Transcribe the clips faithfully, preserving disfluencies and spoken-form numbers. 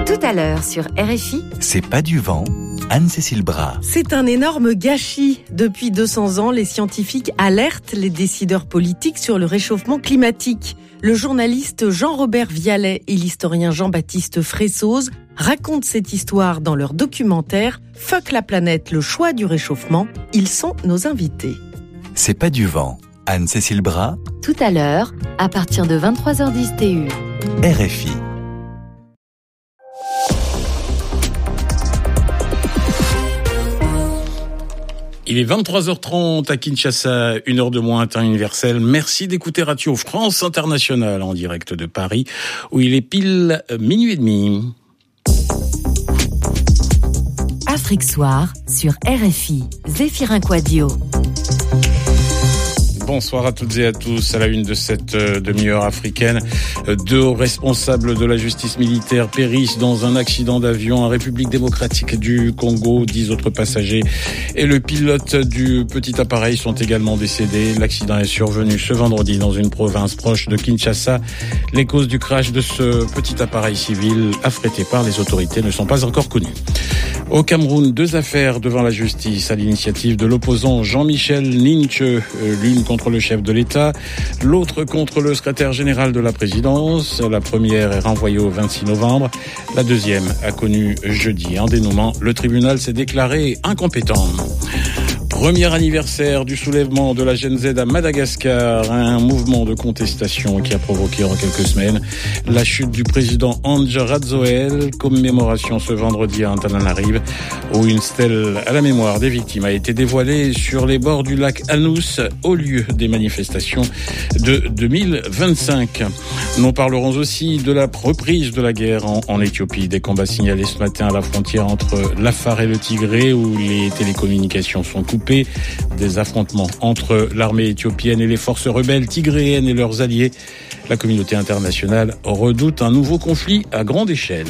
Tout à l'heure sur R F I. C'est pas du vent, Anne-Cécile Bras. C'est un énorme gâchis. Depuis deux cents ans, les scientifiques alertent les décideurs politiques sur le réchauffement climatique. Le journaliste Jean-Robert Vialet et l'historien Jean-Baptiste Fressoz racontent cette histoire dans leur documentaire « Fuck la planète, le choix du réchauffement ». Ils sont nos invités. C'est pas du vent, Anne-Cécile Bras. Tout à l'heure, à partir de vingt-trois heures dix T U. R F I. Il est vingt-trois heures trente à Kinshasa, une heure de moins temps universel. Merci d'écouter Radio France Internationale en direct de Paris, où il est pile minuit et demi. Afrique Soir sur R F I. Zéphirin Quadio. Bonsoir à toutes et à tous. À la une de cette euh, demi-heure africaine, deux hauts responsables de la justice militaire périssent dans un accident d'avion en République démocratique du Congo. Dix autres passagers et le pilote du petit appareil sont également décédés. L'accident est survenu ce vendredi dans une province proche de Kinshasa. Les causes du crash de ce petit appareil civil affrété par les autorités ne sont pas encore connues. Au Cameroun, deux affaires devant la justice à l'initiative de l'opposant Jean-Michel Ninche, l'une contre le chef de l'État, l'autre contre le secrétaire général de la présidence. La première est renvoyée au vingt-six novembre. La deuxième a connu jeudi un dénouement. Le tribunal s'est déclaré incompétent. Premier anniversaire du soulèvement de la Gen Z à Madagascar, un mouvement de contestation qui a provoqué en quelques semaines la chute du président Andry Rajoelina. Commémoration ce vendredi à Antananarive, où une stèle à la mémoire des victimes a été dévoilée sur les bords du lac Anous, au lieu des manifestations de deux mille vingt-cinq. Nous parlerons aussi de la reprise de la guerre en, en Éthiopie. Des combats signalés ce matin à la frontière entre l'Afar et le Tigré, où les télécommunications sont coupées. Des affrontements entre l'armée éthiopienne et les forces rebelles tigréennes et leurs alliés. La communauté internationale redoute un nouveau conflit à grande échelle.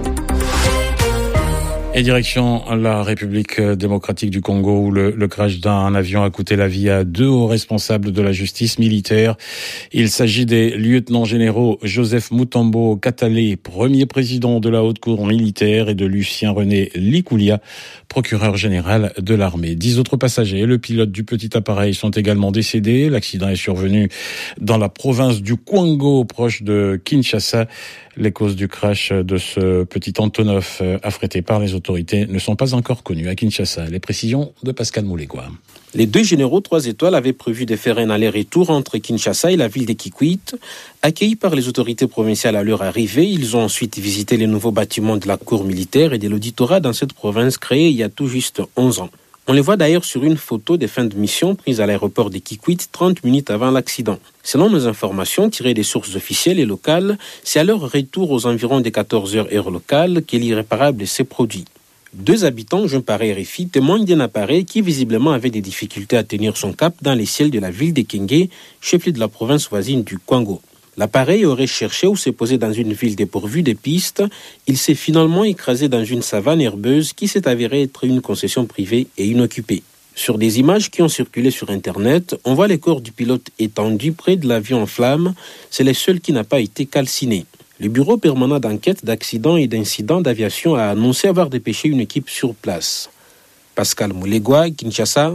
Et direction la République démocratique du Congo, où le, le crash d'un avion a coûté la vie à deux hauts responsables de la justice militaire. Il s'agit des lieutenants généraux Joseph Mutombo Katale, premier président de la haute cour militaire, et de Lucien René Likoulia, procureur général de l'armée. Dix autres passagers et le pilote du petit appareil sont également décédés. L'accident est survenu dans la province du Kwango, proche de Kinshasa. Les causes du crash de ce petit Antonov affrété par les autorités ne sont pas encore connues à Kinshasa. Les précisions de Pascal Moulégois. Les deux généraux trois étoiles avaient prévu de faire un aller-retour entre Kinshasa et la ville de Kikwit. Accueillis par les autorités provinciales à leur arrivée, ils ont ensuite visité les nouveaux bâtiments de la cour militaire et de l'auditorat dans cette province créée il y a tout juste onze ans. On les voit d'ailleurs sur une photo des fins de mission prise à l'aéroport de Kikwit trente minutes avant l'accident. Selon nos informations tirées des sources officielles et locales, c'est à leur retour aux environs des quatorze heures heure locale que l'irréparable s'est produit. Deux habitants, joints par R F I, témoignent d'un appareil qui visiblement avait des difficultés à tenir son cap dans les ciels de la ville de Kenge, chef-lieu de la province voisine du Kwango. L'appareil aurait cherché ou s'est posé dans une ville dépourvue de pistes. Il s'est finalement écrasé dans une savane herbeuse qui s'est avérée être une concession privée et inoccupée. Sur des images qui ont circulé sur Internet, on voit les corps du pilote étendus près de l'avion en flammes. C'est le seul qui n'a pas été calciné. Le bureau permanent d'enquête d'accidents et d'incidents d'aviation a annoncé avoir dépêché une équipe sur place. Pascal Moulégois, Kinshasa,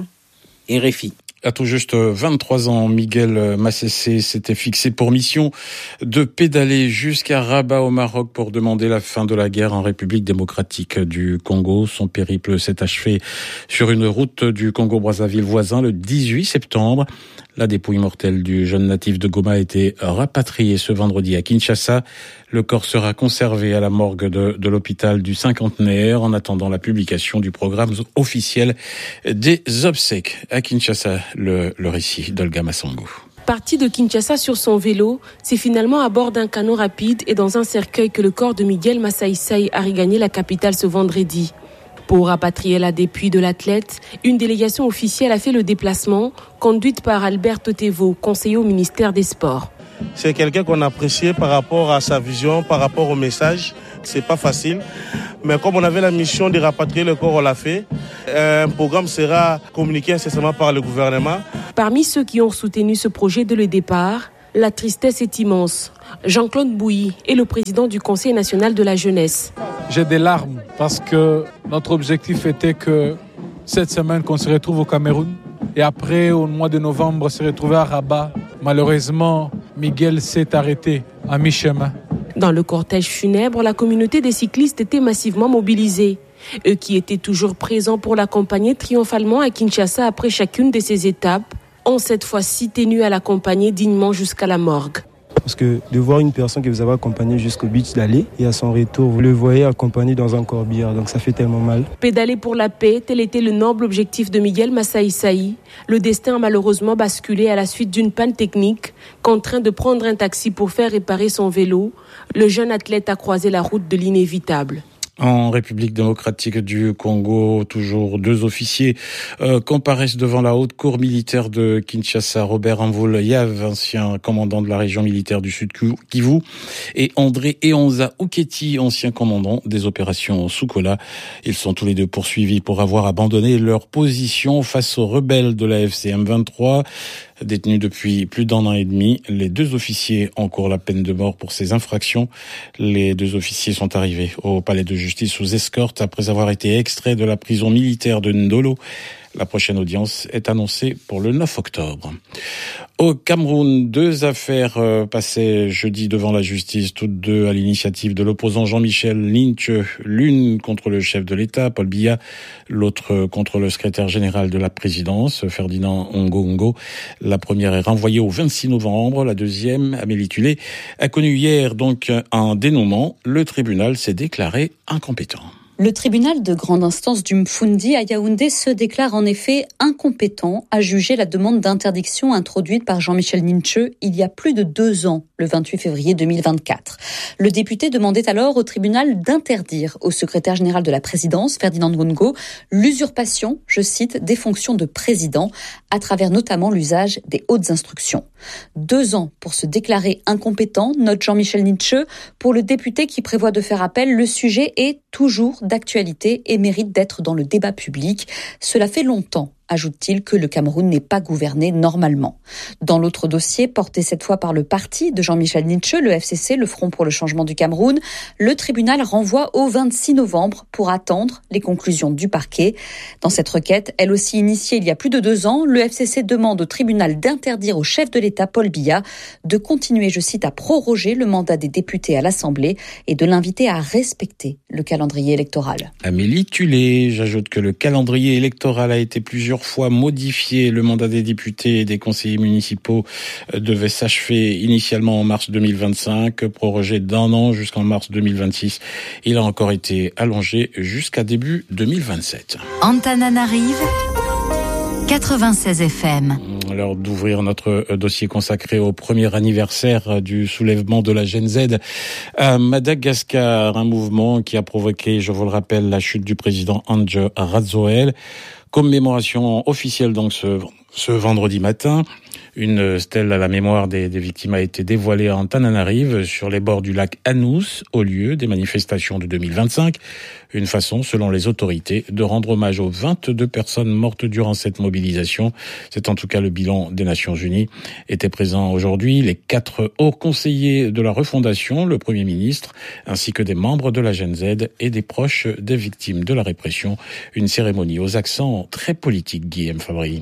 R F I. À tout juste vingt-trois ans, Miguel Masséssé s'était fixé pour mission de pédaler jusqu'à Rabat au Maroc pour demander la fin de la guerre en République démocratique du Congo. Son périple s'est achevé sur une route du Congo-Brazzaville voisin le dix-huit septembre. La dépouille mortelle du jeune natif de Goma a été rapatriée ce vendredi à Kinshasa. Le corps sera conservé à la morgue de, de l'hôpital du cinquantenaire en attendant la publication du programme officiel des obsèques. À Kinshasa, le, le récit d'Olga Massongo. Parti de Kinshasa sur son vélo, c'est finalement à bord d'un canot rapide et dans un cercueil que le corps de Miguel Massaïsaï a regagné la capitale ce vendredi. Pour rapatrier la dépouille de l'athlète, une délégation officielle a fait le déplacement, conduite par Alberto Tevo, conseiller au ministère des Sports. C'est quelqu'un qu'on appréciait par rapport à sa vision, par rapport au message. C'est pas facile, mais comme on avait la mission de rapatrier le corps, on l'a fait. Un programme sera communiqué incessamment par le gouvernement. Parmi ceux qui ont soutenu ce projet dès le départ, la tristesse est immense. Jean-Claude Bouilly est le président du Conseil national de la jeunesse. j'ai des larmes parce que notre objectif était que cette semaine qu'on se retrouve au Cameroun et après au mois de novembre se retrouver à Rabat. Malheureusement, Miguel s'est arrêté à mi-chemin. Dans le cortège funèbre, la communauté des cyclistes était massivement mobilisée. Eux qui étaient toujours présents pour l'accompagner triomphalement à Kinshasa après chacune de ces étapes, ont cette fois-ci tenu à l'accompagner dignement jusqu'à la morgue. Parce que de voir une personne que vous avez accompagnée jusqu'au but d'aller et à son retour, vous le voyez accompagné dans un corbillard, donc ça fait tellement mal. Pédaler pour la paix, tel était le noble objectif de Miguel Massaï Saï. Le destin a malheureusement basculé à la suite d'une panne technique. Contraint de prendre un taxi pour faire réparer son vélo, le jeune athlète a croisé la route de l'inévitable. En République démocratique du Congo, toujours deux officiers euh, comparaissent devant la haute cour militaire de Kinshasa. Robert Amvoul Yav, ancien commandant de la région militaire du Sud Kivu, et André Eonza Ouketi, ancien commandant des opérations Soukola. Ils sont tous les deux poursuivis pour avoir abandonné leur position face aux rebelles de la F C M vingt-trois. Détenus depuis plus d'un an et demi, les deux officiers encourent la peine de mort pour ces infractions. Les deux officiers sont arrivés au palais de justice sous escorte après avoir été extraits de la prison militaire de Ndolo. La prochaine audience est annoncée pour le neuf octobre. Au Cameroun, deux affaires euh, passaient jeudi devant la justice, toutes deux à l'initiative de l'opposant Jean-Michel Lynch, l'une contre le chef de l'État, Paul Biya, l'autre contre le secrétaire général de la présidence, Ferdinand Ongongo. La première est renvoyée au vingt-six novembre, la deuxième, Amélie Tulé, a connu hier donc un dénouement. Le tribunal s'est déclaré incompétent. Le tribunal de grande instance du Mfundi à Yaoundé se déclare en effet incompétent à juger la demande d'interdiction introduite par Jean-Michel Ninche il y a plus de deux ans, le vingt-huit février deux mille vingt-quatre. Le député demandait alors au tribunal d'interdire au secrétaire général de la présidence, Ferdinand Ngongo, l'usurpation, je cite, des fonctions de président, à travers notamment l'usage des hautes instructions. Deux ans pour se déclarer incompétent, note Jean-Michel Ninche. Pour le député qui prévoit de faire appel, le sujet est toujours d'actualité et mérite d'être dans le débat public. Cela fait longtemps, ajoute-t-il, que le Cameroun n'est pas gouverné normalement. Dans l'autre dossier, porté cette fois par le parti de Jean-Michel Ninche, le F C C, le Front pour le changement du Cameroun, le tribunal renvoie au vingt-six novembre pour attendre les conclusions du parquet. Dans cette requête, elle aussi initiée il y a plus de deux ans, le F C C demande au tribunal d'interdire au chef de l'État, Paul Biya, de continuer, je cite, à proroger le mandat des députés à l'Assemblée et de l'inviter à respecter le calendrier électoral. Amélie Tulé, j'ajoute que le calendrier électoral a été plusieurs fois modifié. Le mandat des députés et des conseillers municipaux devait s'achever initialement en mars deux mille vingt-cinq, prorogé d'un an jusqu'en mars deux mille vingt-six. Il a encore été allongé jusqu'à début deux mille vingt-sept. Antananarive, quatre-vingt-seize F M. L'heure d'ouvrir notre dossier consacré au premier anniversaire du soulèvement de la Gen Z à Madagascar, un mouvement qui a provoqué, je vous le rappelle, la chute du président Andry Rajoelina. Commémoration officielle donc ce, ce vendredi matin. Une stèle à la mémoire des, des victimes a été dévoilée à Antananarive, sur les bords du lac Anous, au lieu des manifestations de deux mille vingt-cinq. Une façon, selon les autorités, de rendre hommage aux vingt-deux personnes mortes durant cette mobilisation. C'est en tout cas le bilan des Nations Unies. Étaient présents aujourd'hui les quatre hauts conseillers de la refondation, le Premier ministre, ainsi que des membres de la Gen Z et des proches des victimes de la répression. Une cérémonie aux accents très politiques, Guillaume Fabry.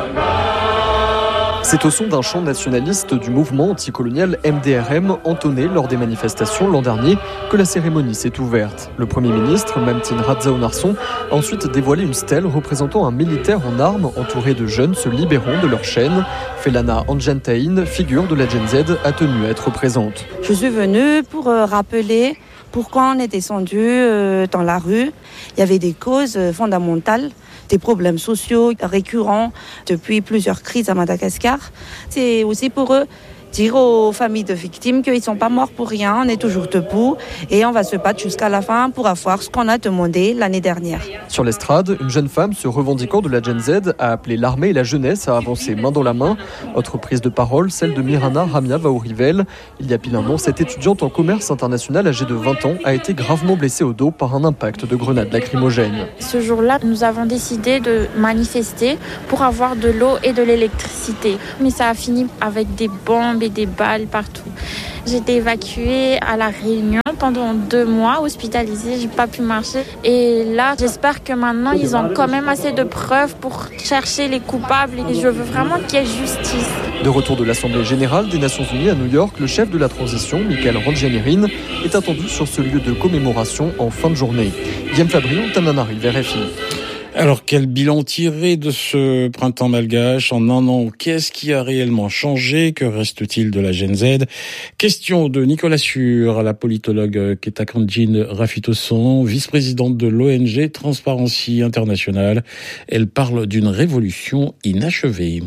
C'est au son d'un chant nationaliste du mouvement anticolonial M D R M entonné lors des manifestations l'an dernier que la cérémonie s'est ouverte. Le Premier ministre, Mamtine Radzao-Narsson, a ensuite dévoilé une stèle représentant un militaire en armes entouré de jeunes se libérant de leur chaîne. Felana Anjantaïn, figure de la Gen Z, a tenu à être présente. Je suis venue pour rappeler pourquoi on est descendu dans la rue. Il y avait des causes fondamentales, des problèmes sociaux récurrents depuis plusieurs crises à Madagascar. C'est aussi pour eux dire aux familles de victimes qu'ils ne sont pas morts pour rien, on est toujours debout et on va se battre jusqu'à la fin pour avoir ce qu'on a demandé l'année dernière. Sur l'estrade, une jeune femme se revendiquant de la Gen Z a appelé l'armée et la jeunesse à avancer main dans la main. Autre prise de parole, celle de Mirana Ramia Vaourivel. Il y a pile un an, cette étudiante en commerce international âgée de vingt ans a été gravement blessée au dos par un impact de grenade lacrymogène. Ce jour-là, nous avons décidé de manifester pour avoir de l'eau et de l'électricité. Mais ça a fini avec des bombes et des balles partout. J'ai été évacuée à La Réunion pendant deux mois hospitalisée, j'ai pas pu marcher. Et là, j'espère que maintenant, ils ont quand même assez de preuves pour chercher les coupables. Et je veux vraiment qu'il y ait justice. De retour de l'Assemblée générale des Nations unies à New York, le chef de la transition, Michael Randjanirin, est attendu sur ce lieu de commémoration en fin de journée. Guillaume Fabry, Antananarive, R F I. Alors, quel bilan tirer de ce printemps malgache en un an? Qu'est-ce qui a réellement changé? Que reste-t-il de la Gen Z? Question de Nicolas Sur, la politologue Ketakandjin Rafitoson, vice-présidente de l'O N G Transparency International. Elle parle d'une révolution inachevée.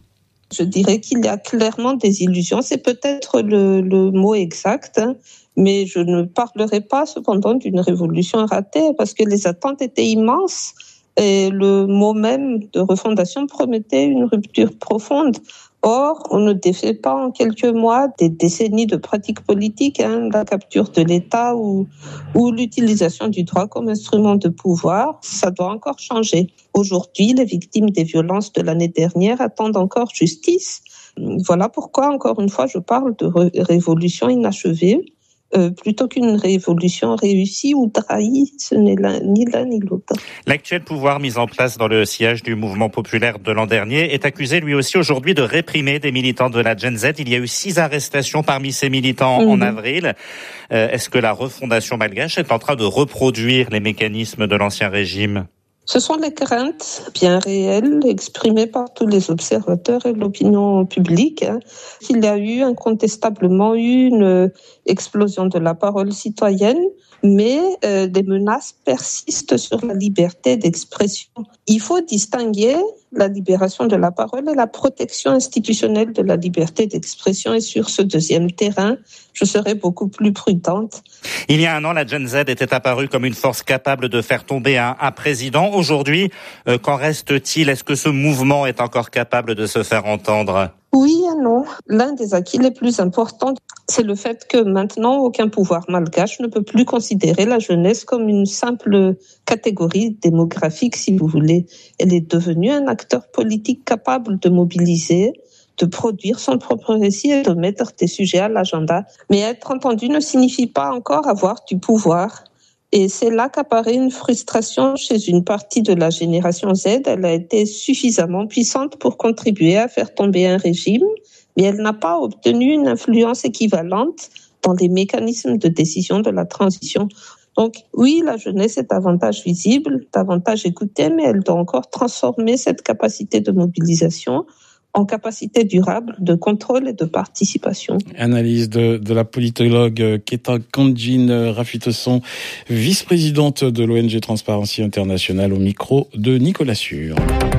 Je dirais qu'il y a clairement des illusions. C'est peut-être le, le mot exact, hein, mais je ne parlerai pas cependant d'une révolution ratée parce que les attentes étaient immenses. Et le mot même de refondation promettait une rupture profonde. Or, on ne défait pas en quelques mois des décennies de pratiques politiques, hein, la capture de l'État ou, ou l'utilisation du droit comme instrument de pouvoir. Ça doit encore changer. Aujourd'hui, les victimes des violences de l'année dernière attendent encore justice. Voilà pourquoi, encore une fois, je parle de ré- révolution inachevée. Euh, plutôt qu'une révolution réussie ou trahie, ce n'est l'un, ni l'un ni l'autre. L'actuel pouvoir mis en place dans le sillage du mouvement populaire de l'an dernier est accusé lui aussi aujourd'hui de réprimer des militants de la Gen Z. Il y a eu six arrestations parmi ces militants mmh. en avril. Euh, est-ce que la refondation malgache est en train de reproduire les mécanismes de l'ancien régime ? Ce sont les craintes bien réelles exprimées par tous les observateurs et l'opinion publique. Hein. Il y a eu incontestablement eu une explosion de la parole citoyenne, mais euh, des menaces persistent sur la liberté d'expression. Il faut distinguer la libération de la parole et la protection institutionnelle de la liberté d'expression. Et sur ce deuxième terrain, je serai beaucoup plus prudente. Il y a un an, la Gen Z était apparue comme une force capable de faire tomber un, un président. Aujourd'hui, euh, qu'en reste-t-il? Est-ce que ce mouvement est encore capable de se faire entendre? Oui et non. L'un des acquis les plus importants, c'est le fait que maintenant, aucun pouvoir malgache ne peut plus considérer la jeunesse comme une simple catégorie démographique, si vous voulez. Elle est devenue un acteur politique capable de mobiliser, de produire son propre récit et de mettre des sujets à l'agenda. Mais être entendu ne signifie pas encore avoir du pouvoir. Et c'est là qu'apparaît une frustration chez une partie de la génération Z. Elle a été suffisamment puissante pour contribuer à faire tomber un régime, mais elle n'a pas obtenu une influence équivalente dans les mécanismes de décision de la transition. Donc oui, la jeunesse est davantage visible, davantage écoutée, mais elle doit encore transformer cette capacité de mobilisation en capacité durable de contrôle et de participation. Analyse de, de la politologue Ketakandjin Rafitoson, vice-présidente de l'O N G Transparency International, au micro de Nicolas Sur.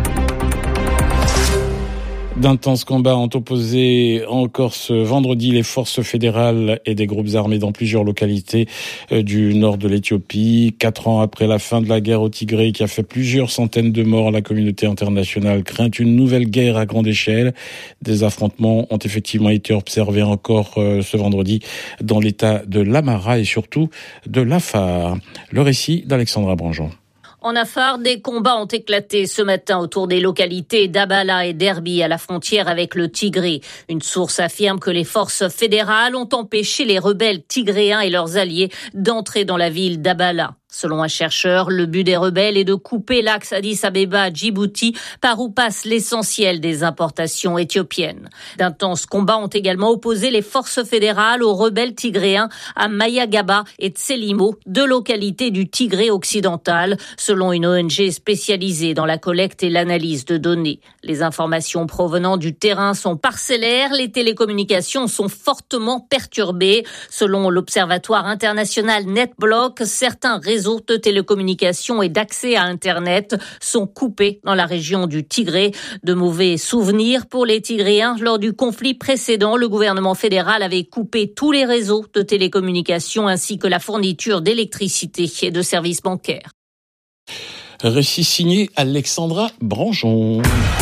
D'intenses combats ont opposé encore ce vendredi les forces fédérales et des groupes armés dans plusieurs localités du nord de l'Éthiopie. Quatre ans après la fin de la guerre au Tigré qui a fait plusieurs centaines de morts, la communauté internationale craint une nouvelle guerre à grande échelle. Des affrontements ont effectivement été observés encore ce vendredi dans l'état de l'Amara et surtout de l'Afar. Le récit d'Alexandra Branjon. En Afar, des combats ont éclaté ce matin autour des localités d'Abala et d'Erbi à la frontière avec le Tigré. Une source affirme que les forces fédérales ont empêché les rebelles tigréens et leurs alliés d'entrer dans la ville d'Abala. Selon un chercheur, le but des rebelles est de couper l'axe Addis Abeba-Djibouti par où passe l'essentiel des importations éthiopiennes. D'intenses combats ont également opposé les forces fédérales aux rebelles tigréens à Mayagaba et Tselimo, deux localités du Tigré occidental, selon une O N G spécialisée dans la collecte et l'analyse de données. Les informations provenant du terrain sont parcellaires, les télécommunications sont fortement perturbées. Selon l'Observatoire international NetBlock, certains réseaux de télécommunications et d'accès à Internet sont coupés dans la région du Tigré. De mauvais souvenirs pour les Tigréens. Lors du conflit précédent, le gouvernement fédéral avait coupé tous les réseaux de télécommunications ainsi que la fourniture d'électricité et de services bancaires. Récit signé Alexandra Branjon.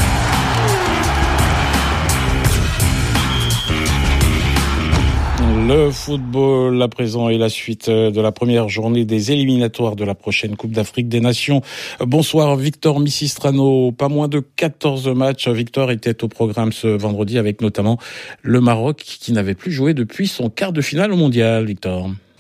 Le football à présent est la suite de la première journée des éliminatoires de la prochaine Coupe d'Afrique des Nations. Bonsoir Victor Missistrano. Pas moins de quatorze matchs. Victor était au programme ce vendredi avec notamment le Maroc qui n'avait plus joué depuis son quart de finale au mondial. Victor.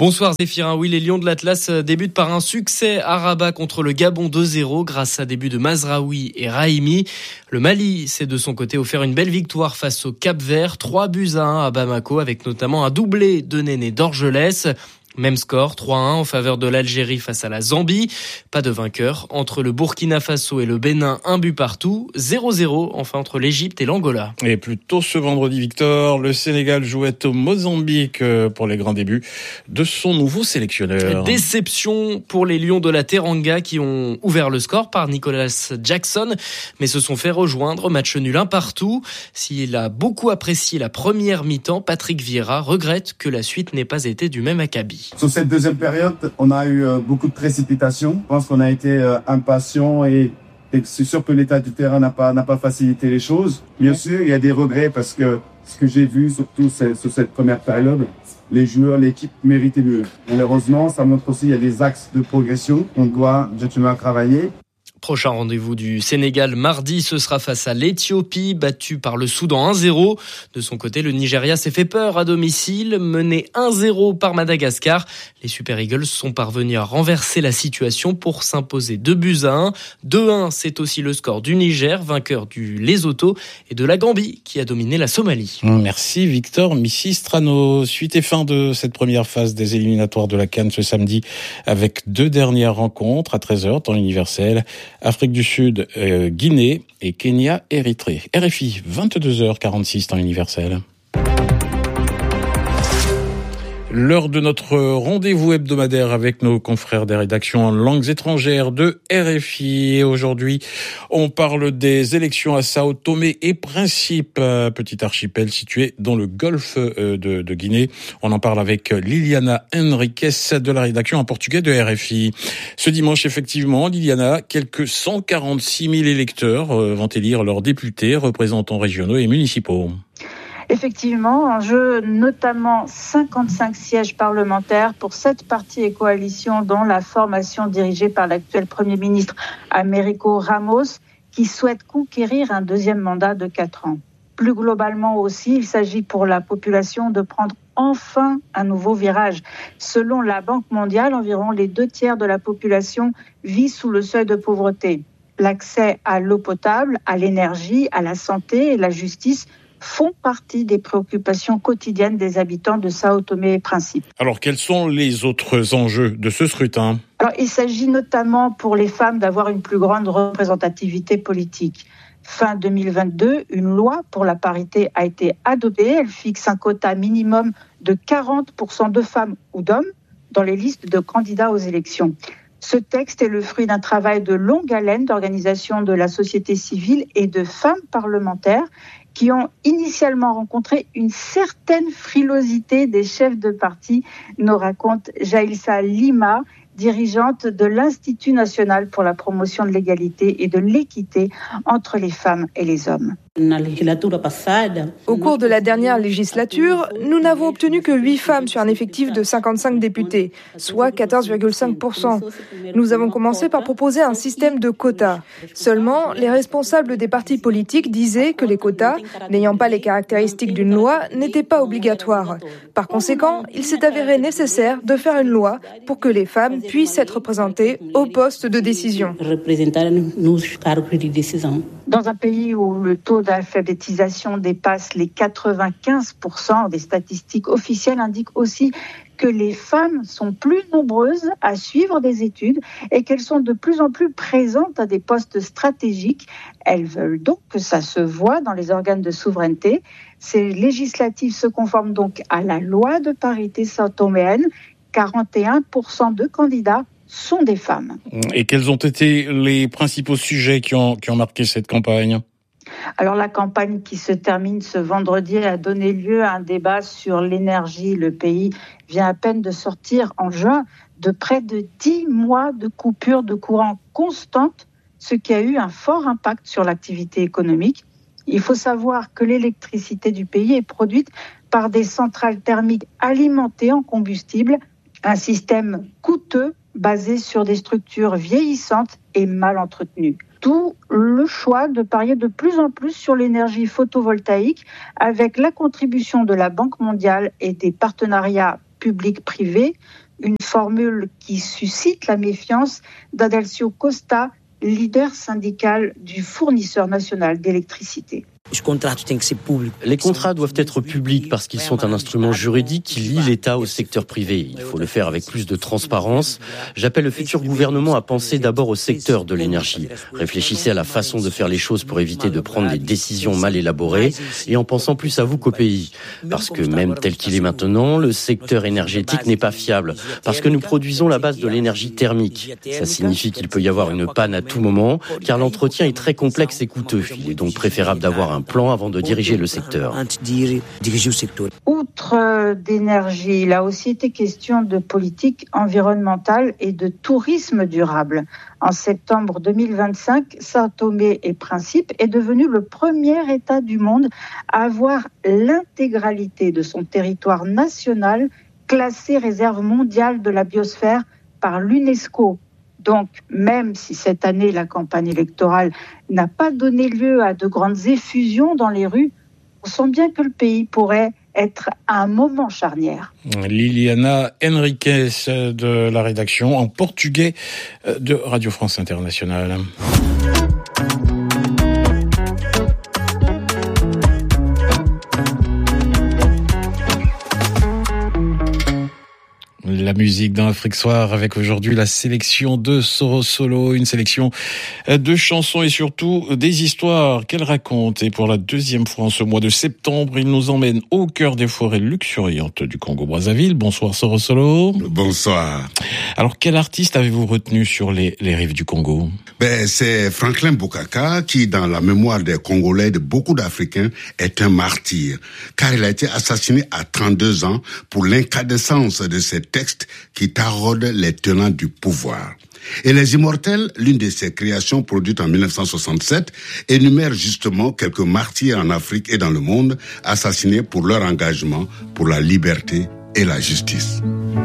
Bonsoir Zéphirin. Oui, les Lions de l'Atlas débutent par un succès à Rabat contre le Gabon deux zéro grâce à des buts de Mazraoui et Rahimi. Le Mali s'est de son côté offert une belle victoire face au Cap-Vert, trois buts à un à Bamako avec notamment un doublé de Néné d'Orgelès. Même score, trois un en faveur de l'Algérie face à la Zambie. Pas de vainqueur. Entre le Burkina Faso et le Bénin, un but partout. zéro zéro, enfin entre l'Égypte et l'Angola. Et plus tôt ce vendredi, Victor, le Sénégal jouait au Mozambique pour les grands débuts de son nouveau sélectionneur. Déception pour les Lions de la Teranga qui ont ouvert le score par Nicolas Jackson, mais se sont fait rejoindre. Match nul un partout. S'il a beaucoup apprécié la première mi-temps, Patrick Vieira regrette que la suite n'ait pas été du même acabit. Sur cette deuxième période, on a eu euh, beaucoup de précipitations. Je pense qu'on a été euh, impatients et, et c'est sûr que l'état du terrain n'a pas, n'a pas facilité les choses. Bien sûr, il y a des regrets parce que ce que j'ai vu, surtout c'est, sur cette première période, les joueurs, l'équipe méritait mieux. Malheureusement, ça montre aussi qu'il y a des axes de progression qu'on doit justement travailler. Prochain rendez-vous du Sénégal mardi, ce sera face à l'Éthiopie, battue par le Soudan un zéro. De son côté, le Nigeria s'est fait peur à domicile, mené un zéro par Madagascar. Les Super Eagles sont parvenus à renverser la situation pour s'imposer deux buts à un. deux un, c'est aussi le score du Niger, vainqueur du Lesotho, et de la Gambie, qui a dominé la Somalie. Merci Victor Missistrano. Suite et fin de cette première phase des éliminatoires de la CAN ce samedi, avec deux dernières rencontres à treize heures, temps universel. Afrique du Sud, euh, Guinée et Kenya, Érythrée. R F I, vingt-deux heures quarante-six, temps universel. L'heure de notre rendez-vous hebdomadaire avec nos confrères des rédactions en langues étrangères de R F I. Et aujourd'hui, on parle des élections à Sao Tomé et Principe, petit archipel situé dans le golfe de, de Guinée. On en parle avec Liliana Henriques de la rédaction en portugais de R F I. Ce dimanche, effectivement, Liliana, quelques cent quarante-six mille électeurs vont élire leurs députés, représentants régionaux et municipaux. Effectivement, en jeu notamment cinquante-cinq sièges parlementaires pour sept partis et coalitions, dont la formation dirigée par l'actuel Premier ministre Américo Ramos, qui souhaite conquérir un deuxième mandat de quatre ans. Plus globalement aussi, il s'agit pour la population de prendre enfin un nouveau virage. Selon la Banque mondiale, environ les deux tiers de la population vit sous le seuil de pauvreté. L'accès à l'eau potable, à l'énergie, à la santé et la justice font partie des préoccupations quotidiennes des habitants de Sao Tomé et Principe. Alors, quels sont les autres enjeux de ce scrutin ? Alors, il s'agit notamment pour les femmes d'avoir une plus grande représentativité politique. Fin deux mille vingt-deux, une loi pour la parité a été adoptée. Elle fixe un quota minimum de quarante pour cent de femmes ou d'hommes dans les listes de candidats aux élections. Ce texte est le fruit d'un travail de longue haleine d'organisations de la société civile et de femmes parlementaires qui ont initialement rencontré une certaine frilosité des chefs de parti, nous raconte Jailsa Lima, dirigeante de l'Institut national pour la promotion de l'égalité et de l'équité entre les femmes et les hommes. Au cours de la dernière législature, nous n'avons obtenu que huit femmes sur un effectif de cinquante-cinq députés, soit quatorze virgule cinq pour cent. Nous avons commencé par proposer un système de quotas. Seulement, les responsables des partis politiques disaient que les quotas, n'ayant pas les caractéristiques d'une loi, n'étaient pas obligatoires. Par conséquent, il s'est avéré nécessaire de faire une loi pour que les femmes puissent être représentées au poste de décision. Dans un pays où le taux d'alphabétisation dépasse les quatre-vingt-quinze pour cent, des statistiques officielles indiquent aussi que les femmes sont plus nombreuses à suivre des études et qu'elles sont de plus en plus présentes à des postes stratégiques. Elles veulent donc que ça se voit dans les organes de souveraineté. Ces législatives se conforment donc à la loi de parité sao-toméenne. quarante et un pour cent de candidats sont des femmes. Et quels ont été les principaux sujets qui ont, qui ont marqué cette campagne ? Alors la campagne qui se termine ce vendredi a donné lieu à un débat sur l'énergie. Le pays vient à peine de sortir en juin de près de dix mois de coupure de courant constante, ce qui a eu un fort impact sur l'activité économique. Il faut savoir que l'électricité du pays est produite par des centrales thermiques alimentées en combustible, un système coûteux basé sur des structures vieillissantes et mal entretenues. D'où le choix de parier de plus en plus sur l'énergie photovoltaïque avec la contribution de la Banque mondiale et des partenariats public-privé, une formule qui suscite la méfiance d'Adelcio Costa, leader syndical du fournisseur national d'électricité. Les contrats doivent être publics parce qu'ils sont un instrument juridique qui lie l'État au secteur privé. Il faut le faire avec plus de transparence. J'appelle le futur gouvernement à penser d'abord au secteur de l'énergie. Réfléchissez à la façon de faire les choses pour éviter de prendre des décisions mal élaborées et en pensant plus à vous qu'au pays. Parce que même tel qu'il est maintenant, le secteur énergétique n'est pas fiable. Parce que nous produisons la base de l'énergie thermique. Ça signifie qu'il peut y avoir une panne à tout moment, car l'entretien est très complexe et coûteux. Il est donc préférable d'avoir un plan avant de diriger le secteur. Outre d'énergie, il a aussi été question de politique environnementale et de tourisme durable. En septembre deux mille vingt-cinq, Sao Tomé et Principe est devenu le premier État du monde à avoir l'intégralité de son territoire national classé réserve mondiale de la biosphère par l'UNESCO. Donc, même si cette année, la campagne électorale n'a pas donné lieu à de grandes effusions dans les rues, on sent bien que le pays pourrait être à un moment charnière. Liliana Henriquez de la rédaction en portugais de Radio France Internationale. La musique dans Afrique Soir avec aujourd'hui la sélection de Soro Solo, une sélection de chansons et surtout des histoires qu'elle raconte. Et pour la deuxième fois en ce mois de septembre, il nous emmène au cœur des forêts luxuriantes du Congo-Brazzaville. Bonsoir Soro Solo. Bonsoir. Alors quel artiste avez-vous retenu sur les, les rives du Congo? Ben, c'est Franklin Bokaka qui, dans la mémoire des Congolais, de beaucoup d'Africains, est un martyr. Car il a été assassiné à trente-deux ans pour l'incandescence de ses textes qui taraudent les tenants du pouvoir. Et Les Immortels, l'une de ses créations produites en mille neuf cent soixante-sept, énumère justement quelques martyrs en Afrique et dans le monde assassinés pour leur engagement pour la liberté et la justice.